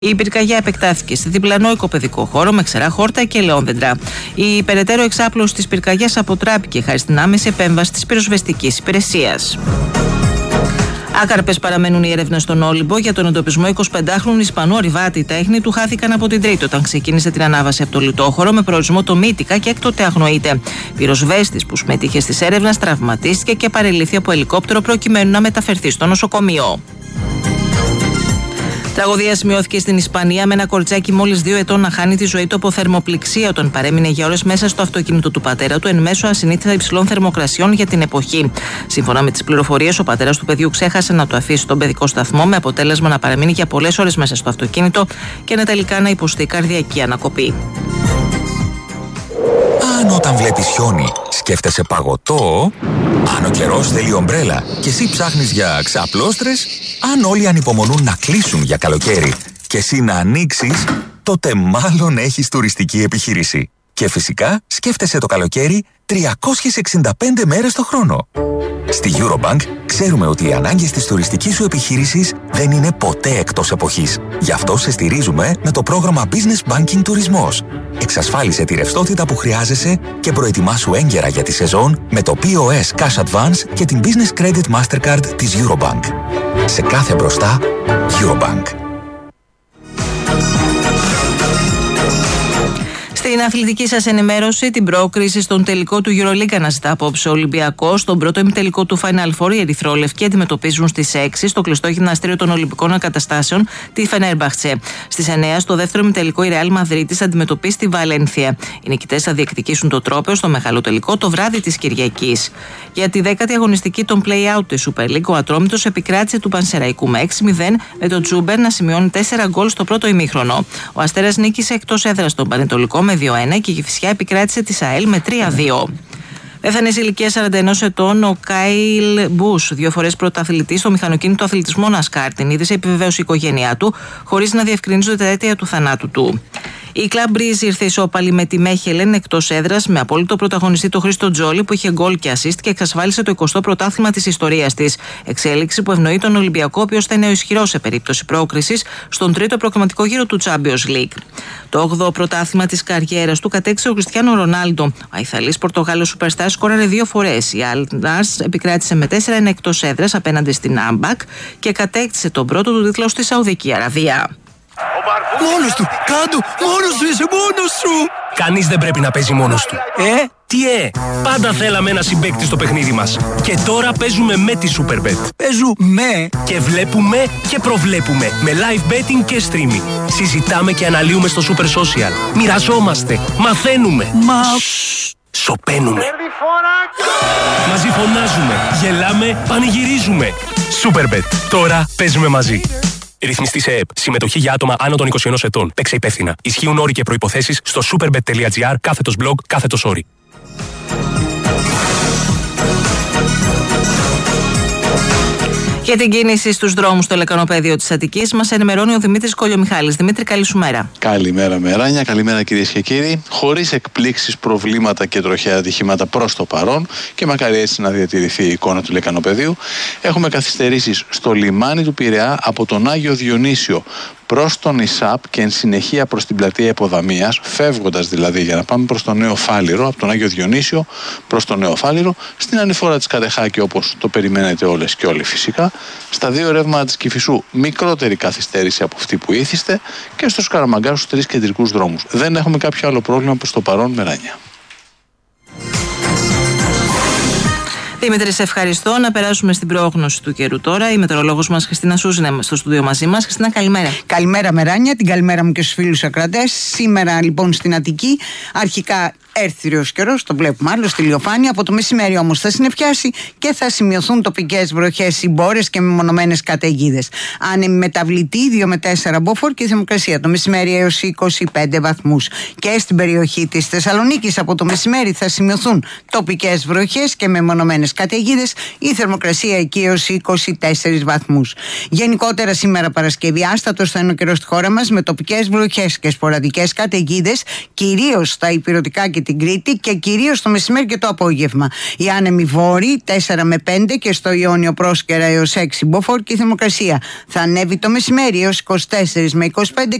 Η πυρκαγιά επεκτάθηκε στη διπλανό οικοπαιδικό χώρο με ξερά χόρτα και ελαιόδεντρα. Η περαιτέρω εξάπλωση της πυρκαγιάς αποτράπηκε χάρη στην άμεση επέμβαση της πυροσβεστικής υπηρεσίας. Άκαρπες παραμένουν οι έρευνες στον Όλυμπο για τον εντοπισμό 25χρονου Ισπανού ορειβάτη. Οι τέχνη του χάθηκαν από την Τρίτη όταν ξεκίνησε την ανάβαση από το λιτόχωρο με προορισμό το Μύτικα και έκτοτε αγνοείται. Πυροσβέστης που συμμετείχε στις έρευνες τραυματίστηκε και παρελήφθη από ελικόπτερο προκειμένου να μεταφερθεί στο νοσοκομείο. Τραγωδία σημειώθηκε στην Ισπανία με ένα κοριτσάκι μόλις 2 ετών να χάνει τη ζωή του από θερμοπληξία όταν παρέμεινε για ώρες μέσα στο αυτοκίνητο του πατέρα του εν μέσω ασυνήθιστα υψηλών θερμοκρασιών για την εποχή. Σύμφωνα με τις πληροφορίες, ο πατέρας του παιδιού ξέχασε να το αφήσει στον παιδικό σταθμό με αποτέλεσμα να παραμείνει για πολλές ώρες μέσα στο αυτοκίνητο και να τελικά να υποστεί καρδιακή ανακοπή. Αν όταν βλέπεις χιόνι σκέφτεσαι παγωτό, αν ο καιρός θέλει ομπρέλα και εσύ ψάχνεις για ξαπλώστρες, αν όλοι ανυπομονούν να κλείσουν για καλοκαίρι και εσύ να ανοίξεις, τότε μάλλον έχεις τουριστική επιχείρηση. Και φυσικά σκέφτεσαι το καλοκαίρι 365 μέρες το χρόνο. Στη Eurobank ξέρουμε ότι οι ανάγκες της τουριστικής σου επιχείρησης δεν είναι ποτέ εκτός εποχής. Γι' αυτό σε στηρίζουμε με το πρόγραμμα Business Banking Τουρισμός. Εξασφάλισε τη ρευστότητα που χρειάζεσαι και προετοιμάσου έγκαιρα για τη σεζόν με το POS Cash Advance και την Business Credit Mastercard της Eurobank. Σε κάθε μπροστά, Eurobank. Στην αθλητική σας ενημέρωση, την πρόκριση στον τελικό του EuroLeague αναζητά απόψε ο Ολυμπιακός. Στον πρώτο ημιτελικό του Final Four, οι ερυθρόλευκοι αντιμετωπίζουν στις 6 στο κλειστό γυμναστήριο των Ολυμπικών Εγκαταστάσεων τη Φενέρμπαχτσε. Στις 9 στο δεύτερο ημιτελικό, η Ρεάλ Μαδρίτης αντιμετωπίζει τη Βαλένθια. Οι νικητές θα διεκδικήσουν το τρόπαιο στο μεγάλο τελικό το βράδυ της Κυριακής. Για τη 10η αγωνιστική των play-out της Super League, ο Ατρόμητος επικράτησε του Πανσεραϊκού με 6-0, με τον Τζούμπερ να σημειώνει 4 γκολ στο πρώτο ημίχρονο. Ο Αστέρας νίκησε εκτός έδρας τον Πανετολικό με 2-1 και η Κηφισιά επικράτησε τη ΑΕΛ με 3-2. Πέθανε σε ηλικία 41 ετών ο Κάιλ Μπούς, 2 φορές πρωταθλητής στο μηχανοκίνητο αθλητισμό NASCAR. Την είδησε επιβεβαίωσε η οικογένειά του, χωρίς να διευκρινίζονται τα αίτια του θανάτου του. Η Club Breeze ήρθε ισόπαλη με τη Μέχελεν εκτός έδρας με απόλυτο πρωταγωνιστή τον Χρήστο Τζόλι που είχε γκολ και assist και εξασφάλισε το 20ο πρωτάθλημα της ιστορίας της. Εξέλιξη που ευνοεί τον Ολυμπιακό, ο οποίος θα είναι ο ισχυρός σε περίπτωση πρόκρισης στον τρίτο προκριματικό γύρο του Champions League. Το 8ο πρωτάθλημα της καριέρας του κατέκτησε ο Κριστιάνο Ρονάλντο. Ο Αϊθαλής Πορτογάλος Superstar σκόραρε 2 φορές. Η Αλνάρς επικράτησε με 4-1 εκτός έδρας απέναντι στην Άμπακ και κατέκτησε τον πρώτο του τίτλο στη Σαουδική Αραβία. Μόνος του! Κάντο! Μόνος του! Είσαι μόνος σου! Κανείς δεν πρέπει να παίζει μόνος του. Τι πάντα θέλαμε ένα συμπαίκτη στο παιχνίδι μας. Και τώρα παίζουμε με τη Superbet. Παίζουμε! Και βλέπουμε και προβλέπουμε. Με live betting και streaming. Συζητάμε και αναλύουμε στο Super Social. Μοιραζόμαστε. Μαθαίνουμε. Σωπαίνουμε. Μαζί φωνάζουμε. Γελάμε. Πανηγυρίζουμε. Superbet. Τώρα παίζουμε μαζί. Ρυθμιστή σε ΕΕΠ. Συμμετοχή για άτομα άνω των 21 ετών. Παίξε υπεύθυνα. Ισχύουν όροι και προϋποθέσεις στο superbet.gr/blog/όροι. Για την κίνηση στους δρόμους στο λεκανοπέδιο της Αττικής μας ενημερώνει ο Δημήτρης Κολιομιχάλης. Δημήτρη, καλή σου μέρα. Καλημέρα, Μεράνια. Καλημέρα, κυρίες και κύριοι. Χωρίς εκπλήξεις, προβλήματα και τροχαία ατυχήματα προς το παρόν και μακάρι έτσι να διατηρηθεί η εικόνα του λεκανοπεδίου, έχουμε καθυστερήσεις στο λιμάνι του Πειραιά από τον Άγιο Διονύσιο προς τον ΙΣΑΠ και εν συνεχεία προς την πλατεία Υποδαμίας, φεύγοντας δηλαδή για να πάμε προς το Νέο Φάληρο, από τον Άγιο Διονύσιο προς το Νέο Φάληρο, στην ανηφόρα της Κατεχάκη όπως το περιμένετε όλες και όλοι φυσικά, στα 2 ρεύματα της Κηφισού μικρότερη καθυστέρηση από αυτή που ήθιστε και στους Καραμαγκά στους 3 κεντρικούς δρόμους. Δεν έχουμε κάποιο άλλο πρόβλημα προς το παρόν, Μεράνια. Δημήτρη, σε ευχαριστώ. Να περάσουμε στην πρόγνωση του καιρού τώρα. Η μετεωρολόγος μας Χριστίνα Σούζη είναι στο στούντιο μαζί μας. Χριστίνα, καλημέρα. Καλημέρα, Μεράνια. Την καλημέρα μου και στους φίλους ακροατές. Σήμερα λοιπόν στην Αττική, αρχικά έρθυριος καιρός, το βλέπουμε άλλο στη ηλιοφάνεια. Από το μεσημέρι όμως θα συννεφιάσει και θα σημειωθούν τοπικές βροχές, συμπόρες και μεμονωμένες καταιγίδες. Ανεμεταβλητή 2 με 4 μποφόρ και η θερμοκρασία το μεσημέρι έως 25 βαθμούς. Και στην περιοχή της Θεσσαλονίκης από το μεσημέρι θα σημειωθούν τοπικές βροχές και μεμονωμένες καταιγίδες, η θερμοκρασία εκεί έως 24 βαθμούς. Γενικότερα σήμερα Παρασκευή άστατος θα είναι ο καιρός στη χώρα μας με τοπικές βροχές και σποραδικές καταιγίδες, κυρίως στα ηπειρωτικά και και την Κρήτη και κυρίως το μεσημέρι και το απόγευμα. Η άνεμη βόρη 4 με 5 και στο Ιόνιο πρόσκαιρα έως 6 μποφόρ και η θερμοκρασία θα ανέβει το μεσημέρι έως 24 με 25